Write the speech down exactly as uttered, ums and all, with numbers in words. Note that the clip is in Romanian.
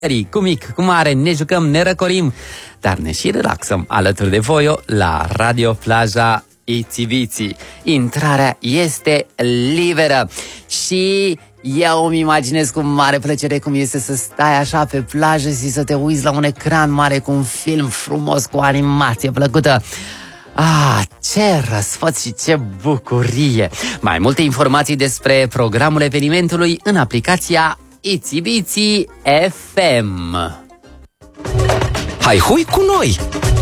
Cu mic, cu mare, ne jucăm, ne răcorim, dar ne și relaxăm alături de voi la Radio Plaja Itsy Bitsy. Intrarea este liberă și eu îmi imaginez cu mare plăcere cum este să stai așa pe plajă și să te uiți la un ecran mare cu un film frumos, cu o animație plăcută. Ah, ce răsfăț și ce bucurie! Mai multe informații despre programul evenimentului în aplicația Itsy Bitsy F M. Hai hui cu noi!